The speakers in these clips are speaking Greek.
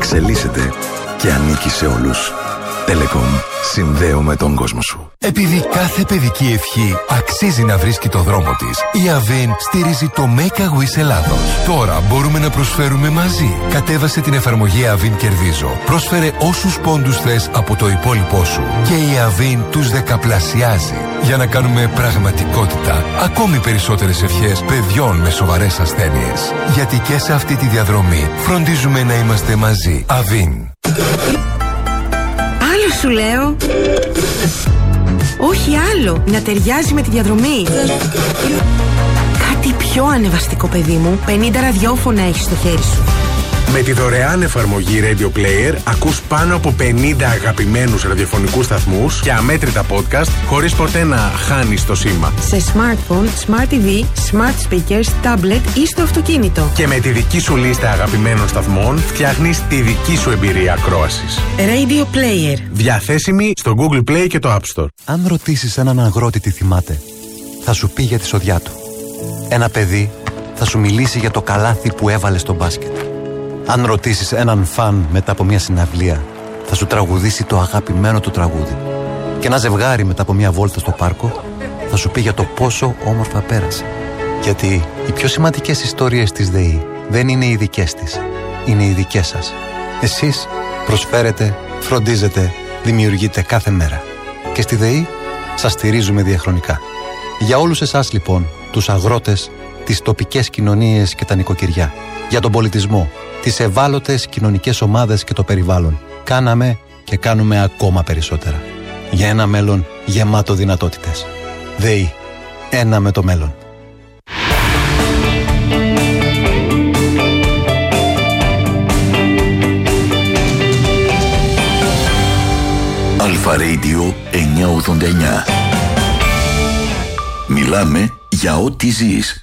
εξελίσσεται και ανήκει σε όλους. Telecom. Συνδέομαι τον κόσμο σου. Επειδή κάθε παιδική ευχή αξίζει να βρίσκει το δρόμο της, η Avin στηρίζει το Make a Wish Ελλάδος. Τώρα μπορούμε να προσφέρουμε μαζί. Κατέβασε την εφαρμογή Avin Κερδίζω. Πρόσφερε όσους πόντους θες από το υπόλοιπό σου. Και η Avin τους δεκαπλασιάζει. Για να κάνουμε πραγματικότητα ακόμη περισσότερες ευχές παιδιών με σοβαρές ασθένειες. Γιατί και σε αυτή τη διαδρομή φροντίζουμε να είμαστε μαζί. Avin. Άλλο σου λέω. Όχι άλλο. Να ταιριάζει με τη διαδρομή. Κάτι πιο ανεβαστικό, παιδί μου. 50 ραδιόφωνα έχεις στο χέρι σου. Με τη δωρεάν εφαρμογή Radio Player ακούς πάνω από 50 αγαπημένους ραδιοφωνικούς σταθμούς και αμέτρητα podcast χωρίς ποτέ να χάνεις το σήμα. Σε smartphone, smart TV, smart speakers, tablet ή στο αυτοκίνητο. Και με τη δική σου λίστα αγαπημένων σταθμών φτιάχνεις τη δική σου εμπειρία ακρόασης. Radio Player. Διαθέσιμη στο Google Play και το App Store. Αν ρωτήσεις έναν αγρότη τι θυμάται, θα σου πει για τη σοδιά του. Ένα παιδί θα σου μιλήσει για το καλάθι που έβαλε στο μπάσκετ. Αν ρωτήσεις έναν φαν μετά από μια συναυλία, θα σου τραγουδήσει το αγαπημένο του τραγούδι. Και ένα ζευγάρι μετά από μια βόλτα στο πάρκο θα σου πει για το πόσο όμορφα πέρασε. Γιατί οι πιο σημαντικές ιστορίες της ΔΕΗ δεν είναι οι δικές της, είναι οι δικές σας. Εσείς προσφέρετε, φροντίζετε, δημιουργείτε κάθε μέρα. Και στη ΔΕΗ σας στηρίζουμε διαχρονικά. Για όλους εσάς λοιπόν, τους αγρότες, τις τοπικές κοινωνίες και τα νοικοκυριά, για τον πολιτισμό, τις ευάλωτες κοινωνικές ομάδες και το περιβάλλον, κάναμε και κάνουμε ακόμα περισσότερα. Για ένα μέλλον γεμάτο δυνατότητες. ΔΕΗ. Ένα με το μέλλον. Αλφα Radio 989. Μιλάμε για ό,τι ζεις.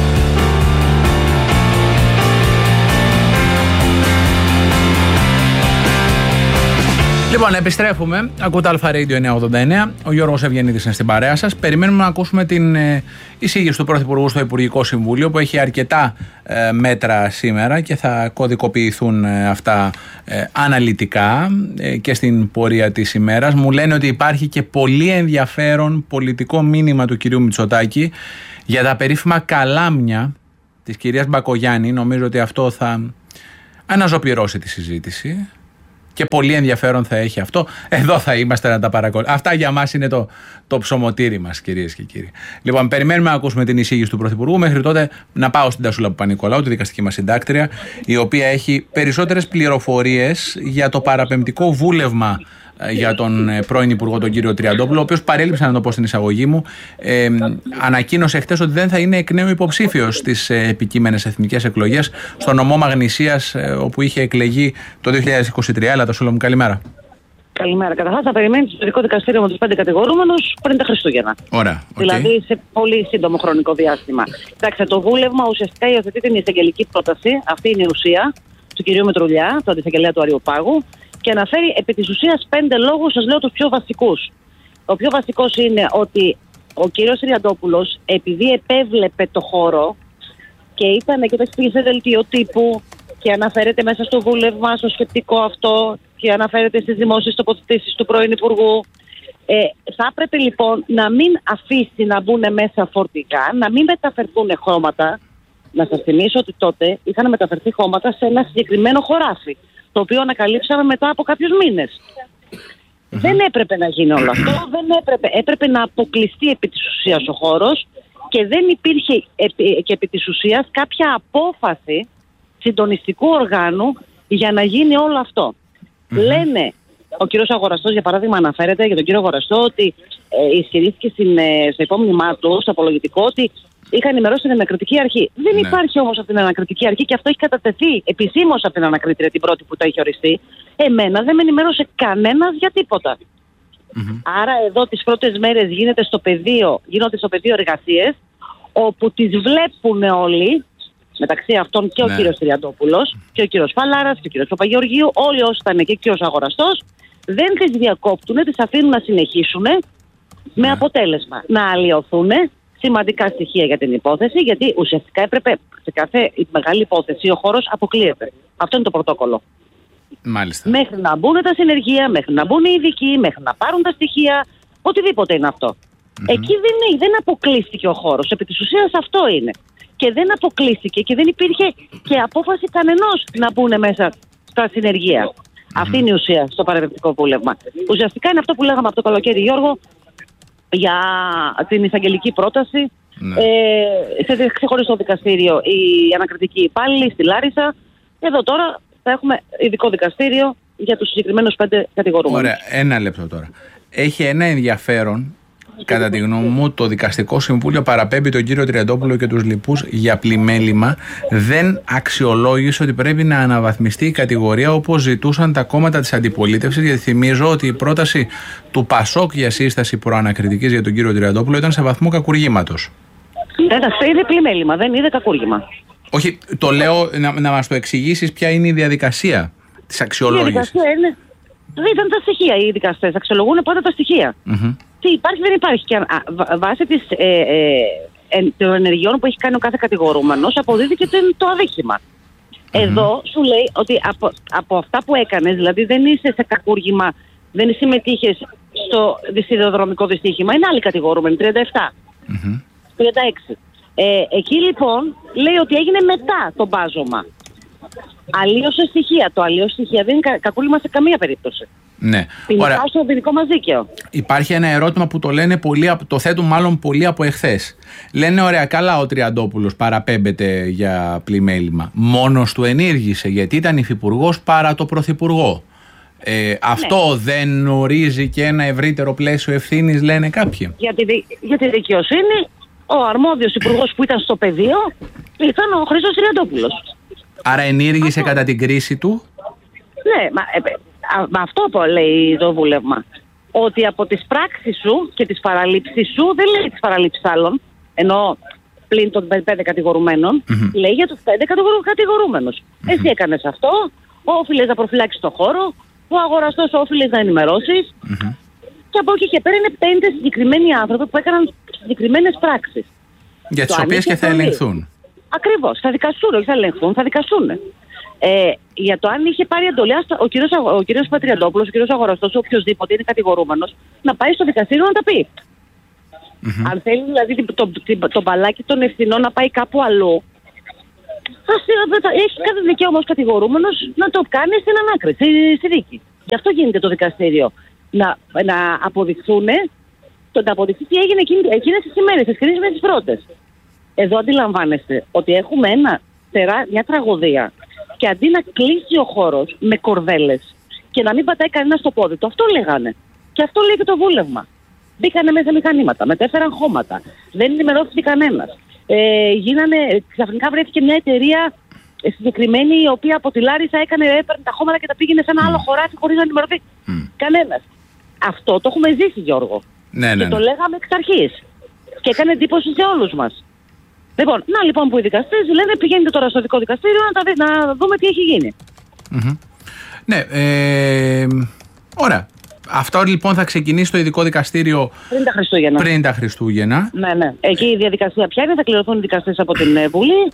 Λοιπόν, επιστρέφουμε. Ακούτε Αλφα Radio 989. Ο Γιώργος Ευγενίδης είναι στην παρέα σας. Περιμένουμε να ακούσουμε την εισήγηση του Πρωθυπουργού στο Υπουργικό Συμβούλιο, που έχει αρκετά μέτρα σήμερα και θα κωδικοποιηθούν αυτά αναλυτικά και στην πορεία της ημέρας. Μου λένε ότι υπάρχει και πολύ ενδιαφέρον πολιτικό μήνυμα του κυρίου Μητσοτάκη για τα περίφημα καλάμια της κυρίας Μπακογιάννη. Νομίζω ότι αυτό θα αναζωπυρώσει τη συζήτηση. Και πολύ ενδιαφέρον θα έχει αυτό. Εδώ θα είμαστε να τα παρακολουθούμε. Αυτά για μας είναι το ψωμοτήρι μας, κυρίες και κύριοι. Λοιπόν, περιμένουμε να ακούσουμε την εισήγηση του Πρωθυπουργού. Μέχρι τότε να πάω στην Τασούλα Παπα-Νικολάου, τη δικαστική μας συντάκτρια, η οποία έχει περισσότερες πληροφορίες για το παραπεμπτικό βούλευμα για τον πρώην Υπουργό, τον κύριο Τριαντόπουλο, ο οποίος παρέλειψα να το πω στην εισαγωγή μου, ανακοίνωσε χτες ότι δεν θα είναι εκ νέου υποψήφιος στις επικείμενες εθνικές εκλογές στο νομό Μαγνησίας, όπου είχε εκλεγεί το 2023. Έλα, Τασούλα μου, καλημέρα. Καλημέρα. Καταρχάς, θα περιμένει το Ειδικό Δικαστήριο με τους 5 κατηγορούμενους πριν τα Χριστούγεννα. Ωραία. Δηλαδή σε πολύ σύντομο χρονικό διάστημα. Κοιτάξτε, το βούλευμα ουσιαστικά υιοθετεί την εισαγγελική πρόταση, αυτή είναι η ουσία, του κυρίου Μητρουλιά, του αντισαγγελέα του Αριοπάγου, και αναφέρει επί της ουσίας 5 λόγους, σας λέω τους πιο βασικούς. Ο πιο βασικός είναι ότι ο κύριος Τριαντόπουλος, επειδή επέβλεπε το χώρο και ήταν και όταν πήγε σε δελτίο τύπου και αναφέρεται μέσα στο βούλευμα, στο σκεπτικό αυτό και αναφέρεται στις δημόσιες τοποθετήσεις του πρώην Υπουργού, θα έπρεπε λοιπόν να μην αφήσει να μπουν μέσα φορτηγά, να μην μεταφερθούν χώματα. Να σας θυμίσω ότι τότε είχαν μεταφερθεί χώματα σε ένα συγκεκριμένο χωράφι, το οποίο ανακαλύψαμε μετά από κάποιους μήνες. Δεν έπρεπε να γίνει όλο αυτό, έπρεπε να αποκλειστεί επί της ουσίας ο χώρος και δεν υπήρχε και επί της ουσίας κάποια απόφαση συντονιστικού οργάνου για να γίνει όλο αυτό. Λένε, ο κύριος Αγοραστός για παράδειγμα αναφέρεται για τον κύριο Αγοραστό ότι ισχυρίστηκε στο υπόμνημά του, στο απολογητικό, ότι είχαν ενημερώσει την ανακριτική αρχή. Δεν υπάρχει όμως αυτή την ανακριτική αρχή και αυτό έχει κατατεθεί επισήμως από την ανακρίτρια την πρώτη που το έχει οριστεί. Εμένα δεν με ενημέρωσε κανένας για τίποτα. Άρα εδώ τις πρώτες μέρες γίνονται στο πεδίο εργασίες, όπου τις βλέπουν όλοι, μεταξύ αυτών και ο κύριος Τριαντόπουλος και ο κύριος Φαλάρας και ο κύριος Παπαγεωργίου, όλοι όσοι ήταν εκεί και ο Αγοραστός, δεν τις διακόπτουν, τις αφήνουν να συνεχίσουν με αποτέλεσμα να αλλοιωθούν σημαντικά στοιχεία για την υπόθεση, γιατί ουσιαστικά έπρεπε σε κάθε μεγάλη υπόθεση ο χώρος αποκλείεται. Αυτό είναι το πρωτόκολλο. Μάλιστα. Μέχρι να μπουν τα συνεργεία, μέχρι να μπουν οι ειδικοί, μέχρι να πάρουν τα στοιχεία. Οτιδήποτε είναι αυτό. Εκεί δεν αποκλείστηκε ο χώρος. Επί της ουσίας αυτό είναι. Και δεν αποκλείστηκε και δεν υπήρχε και απόφαση κανενός να μπουν μέσα στα συνεργεία. Αυτή είναι η ουσία στο παραπεμπτικό βούλευμα. Ουσιαστικά είναι αυτό που λέγαμε από το καλοκαίρι, Γιώργο, για την εισαγγελική πρόταση. Σε ξεχωριστό δικαστήριο η ανακριτική υπάλληλη στη Λάρισα. Εδώ τώρα θα έχουμε ειδικό δικαστήριο για τους συγκεκριμένους 5 κατηγορούμενους. Ωραία, ένα λεπτό τώρα. Έχει ένα ενδιαφέρον, κατά τη γνώμη μου, το Δικαστικό Συμβούλιο παραπέμπει τον κύριο Τριαντόπουλο και τους λοιπούς για πλημέλημα. Δεν αξιολόγησε ότι πρέπει να αναβαθμιστεί η κατηγορία όπως ζητούσαν τα κόμματα της αντιπολίτευσης. Γιατί θυμίζω ότι η πρόταση του ΠΑΣΟΚ για σύσταση προανακριτικής για τον κύριο Τριαντόπουλο ήταν σε βαθμό κακουργήματος. Εντάξει, είδε πλημέλημα, δεν είδε κακούργημα. Όχι, το λέω να μας το εξηγήσεις ποια είναι η διαδικασία της αξιολόγησης. Η διαδικασία είναι. Ήταν τα στοιχεία. Οι δικαστές αξιολογούν πάντα τα στοιχεία. Τι υπάρχει, δεν υπάρχει. Και βάσει των ενεργειών που έχει κάνει ο κάθε κατηγορούμενος, αποδίδει το αδίκημα. Εδώ σου λέει ότι από αυτά που έκανες, δηλαδή δεν είσαι σε κακούργημα, δεν συμμετείχες στο σιδηροδρομικό δυστύχημα, είναι άλλοι κατηγορούμενοι, 37. 36. Εκεί λοιπόν λέει ότι έγινε μετά το μπάζωμα. Αλλίωσε στοιχεία. Το αλλίωσε στοιχεία δεν είναι κακούργημα σε καμία περίπτωση. Ναι. Ποινικά στο ποινικό μας δίκαιο. Υπάρχει ένα ερώτημα που το θέτουν μάλλον πολλοί από εχθές. Λένε ωραία, καλά ο Τριαντόπουλος παραπέμπεται για πλημέλημα. Μόνος του ενήργησε γιατί ήταν υφυπουργός παρά το πρωθυπουργό. Αυτό δεν ορίζει και ένα ευρύτερο πλαίσιο ευθύνης, λένε κάποιοι. Για τη δικαιοσύνη, ο αρμόδιος υπουργός που ήταν στο πεδίο ήταν ο Χρήστος Τριαντόπουλος. Άρα ενήργησε κατά την κρίση του. Ναι, αυτό που λέει το βούλευμα. Ότι από τις πράξεις σου και τις παραλήψεις σου, δεν λέει τις παραλήψεις άλλων, ενώ πλην των 5 κατηγορουμένων, λέει για τους 5 κατηγορούμενους. Εσύ έκανες αυτό, όφιλες να προφυλάξεις το χώρο, ο αγοραστός όφιλες να ενημερώσεις, και από εκεί και πέρα είναι 5 συγκεκριμένοι άνθρωποι που έκαναν συγκεκριμένες πράξεις. Για τις οποίες και θα ελεγχθούν. Ακριβώς, θα δικαστούν, όχι θα ελεγχθούν, θα δικαστούν. Για το αν είχε πάρει εντολή ο κύριος Πατριαντόπουλος, ο κύριος αγοραστός, οποιοδήποτε είναι κατηγορούμενος, να πάει στο δικαστήριο να τα πει. Αν θέλει δηλαδή το μπαλάκι των ευθυνών να πάει κάπου αλλού, έχει κάθε δικαίωμα ως κατηγορούμενος να το κάνει στην ανάκριση, στη δίκη. Γι' αυτό γίνεται το δικαστήριο. Να αποδειχθούν, να αποδειχθεί τι έγινε εκείνες τις ημέρες, τις κρίσεις με τις πρώτες. Εδώ αντιλαμβάνεστε ότι έχουμε μια τραγωδία και αντί να κλείσει ο χώρος με κορδέλες και να μην πατάει κανένα στο πόδι του, αυτό λέγανε. Και αυτό λέει και το βούλευμα. Μπήκανε μέσα μηχανήματα, μετέφεραν χώματα, δεν ενημερώθηκε κανένας. Ξαφνικά βρέθηκε μια εταιρεία συγκεκριμένη η οποία από τη Λάρισα έπαιρνε τα χώματα και τα πήγαινε σε ένα άλλο χωράφι χωρίς να ενημερωθεί κανένας. Αυτό το έχουμε ζήσει, Γιώργο. Και το λέγαμε εξ αρχής. Και έκανε εντύπωση σε όλους μας. Λοιπόν, που οι δικαστές λένε πηγαίνετε τώρα στο δικό δικαστήριο να δούμε τι έχει γίνει. Ναι, ωραία. Αυτό λοιπόν θα ξεκινήσει το ειδικό δικαστήριο πριν τα Χριστούγεννα. Ναι. Εκεί η διαδικασία πια είναι, θα κληρωθούν οι δικαστές από την Βουλή.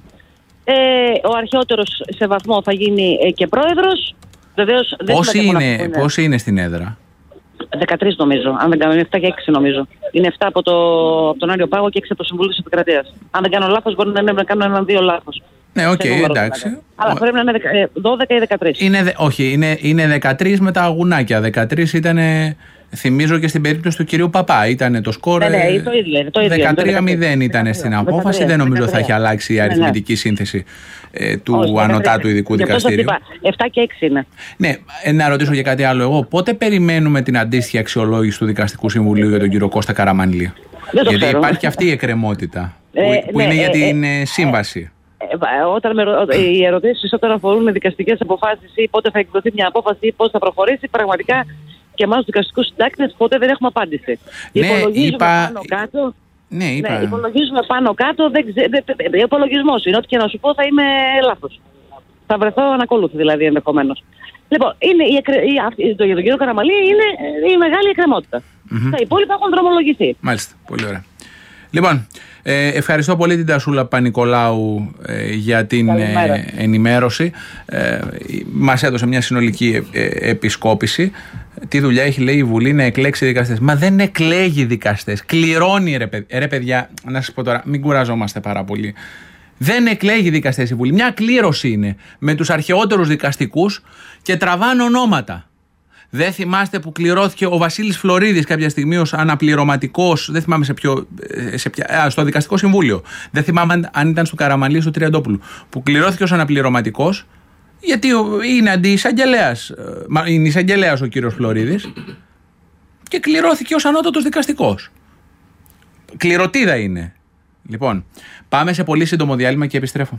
Ο αρχαιότερος σε βαθμό θα γίνει και πρόεδρος. Βεβαίως, πόσοι είναι στην έδρα? 13 νομίζω, αν δεν κάνω, 7 και 6 νομίζω. Είναι 7 από τον Άριο Πάγο και 6 από το Συμβούλιο της Επικρατείας. Αν δεν κάνω λάθος, μπορεί να κάνω έναν-δύο λάθος. Ναι, οκ, εντάξει. Αλλά πρέπει να είναι 12 ή 13. Είναι 13 με τα αγουνάκια. 13 ήταν, θυμίζω και στην περίπτωση του κυρίου Παπά. Ήταν το σκορ. Ναι, το ίδιο. 13-0 ήταν στην απόφαση. Δεν νομίζω θα έχει αλλάξει η αριθμητική σύνθεση του ανωτάτου ειδικού δικαστήριου. 7 και 6 είναι. Ναι, να ρωτήσω και κάτι άλλο εγώ. Πότε περιμένουμε την αντίστοιχη αξιολόγηση του Δικαστικού Συμβουλίου για τον κύριο Κώστα Καραμανλή? Γιατί υπάρχει αυτή η εκκρεμότητα που είναι για την σύμβαση. Όταν οι ερωτήσεις όταν αφορούν δικαστικές αποφάσεις ή πότε θα εκδοθεί μια απόφαση ή πώς θα προχωρήσει, πραγματικά και εμάς τους δικαστικούς συντάκτες ποτέ δεν έχουμε απάντηση. Υπολογίζουμε πάνω κάτω. Υπολογίζουμε πάνω κάτω. Υπολογισμός είναι. Ό,τι και να σου πω θα είμαι λάθος. Θα βρεθώ ανακόλουθη δηλαδή ενδεχομένως. Λοιπόν, για τον κύριο Καραμανλή είναι η μεγάλη εκκρεμότητα. Τα υπόλοιπα έχουν δρομολογηθεί. Μάλιστα. Πολύ ωραία. Λοιπόν, ευχαριστώ πολύ την Τασούλα Παπα-Νικολάου για την ενημέρωση. Μας έδωσε μια συνολική επισκόπηση. Τι δουλειά έχει, λέει, η Βουλή να εκλέξει δικαστές? Μα δεν εκλέγει δικαστές. Κληρώνει, ρε παιδιά, να σας πω τώρα, μην κουραζόμαστε πάρα πολύ. Δεν εκλέγει δικαστές η Βουλή. Μια κλήρωση είναι με τους αρχαιότερους δικαστικούς και τραβάνε ονόματα. Δεν θυμάστε που κληρώθηκε ο Βασίλης Φλωρίδης κάποια στιγμή ως αναπληρωματικός, δεν θυμάμαι στο Δικαστικό Συμβούλιο. Δεν θυμάμαι αν ήταν στο Καραμανλή ή στο Τριαντόπουλου. Που κληρώθηκε ως αναπληρωματικός, γιατί είναι αντιεισαγγελέας. Είναι εισαγγελέας ο κύριος Φλωρίδης και κληρώθηκε ως ανώτατος δικαστικός. Κληρωτίδα είναι. Λοιπόν, πάμε σε πολύ σύντομο διάλειμμα και επιστρέφω.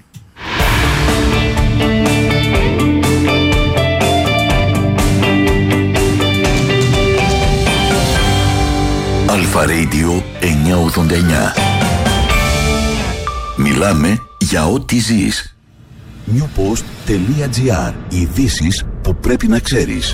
Αλφα Radio 989. Μιλάμε για ό,τι ζεις. newpost.gr. Ειδήσεις που πρέπει να ξέρεις.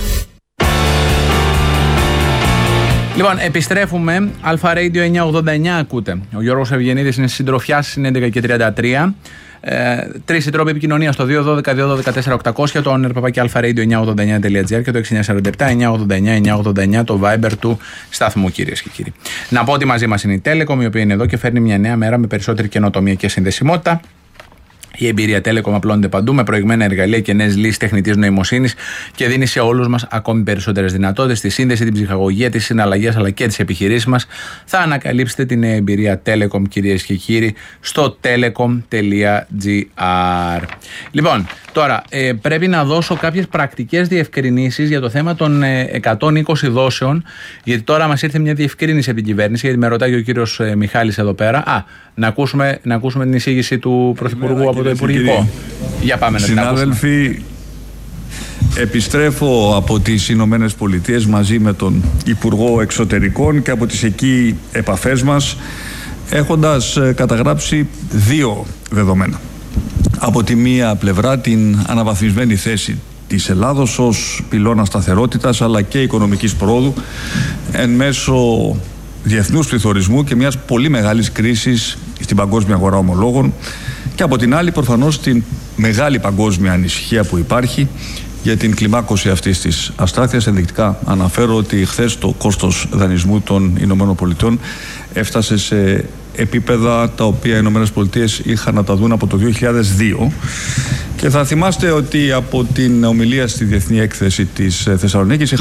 Λοιπόν, επιστρέφουμε. Αλφα Radio 989 ακούτε. Ο Γιώργος Ευγενίδης είναι συντροφιάς στην 11:33. Τρεις οι τρόποι επικοινωνίας: το 212-212-4800, το owner@alpharadio989.gr και το 6947-989-989 το Viber του σταθμού, κυρίες και κύριοι. Να πω ότι μαζί μας είναι η Telecom, η οποία είναι εδώ και φέρνει μια νέα μέρα με περισσότερη καινοτομία και συνδεσιμότητα. Η εμπειρία Telecom απλώνεται παντού με προηγμένα εργαλεία και νέες λύσεις τεχνητής νοημοσύνης και δίνει σε όλους μας ακόμη περισσότερες δυνατότητες στη σύνδεση, την ψυχαγωγία, τις συναλλαγές αλλά και τις επιχειρήσεις μας. Θα ανακαλύψετε την εμπειρία Telecom, κυρίες και κύριοι, στο telecom.gr. Λοιπόν, τώρα πρέπει να δώσω κάποιες πρακτικές διευκρινήσεις για το θέμα των 120 δόσεων, γιατί τώρα μας ήρθε μια διευκρίνηση από την κυβέρνηση, γιατί με ρωτάει ο κύριος Μιχάλης εδώ πέρα. Να ακούσουμε την εισήγηση του Πρωθυπουργού από το Υπουργικό. Για πάμε να την ακούσουμε. Συνάδελφοι, επιστρέφω από τις Ηνωμένες Πολιτείες μαζί με τον Υπουργό Εξωτερικών και από τις εκεί επαφές μας, έχοντας καταγράψει δύο δεδομένα. Από τη μία πλευρά την αναβαθμισμένη θέση της Ελλάδος ως πυλώνα σταθερότητας αλλά και οικονομικής πρόοδου εν μέσω διεθνούς πληθωρισμού και μιας πολύ μεγάλης κρίσης στην παγκόσμια αγορά ομολόγων, και από την άλλη προφανώς την μεγάλη παγκόσμια ανησυχία που υπάρχει για την κλιμάκωση αυτής της αστάθειας. Ενδεικτικά αναφέρω ότι χθες το κόστος δανεισμού των Ηνωμένων Πολιτειών έφτασε σε επίπεδα τα οποία οι Ηνωμένες Πολιτείες είχαν να τα δουν από το 2002, και θα θυμάστε ότι από την ομιλία στη Διεθνή Έκθεση της Θεσσαλονίκης είχα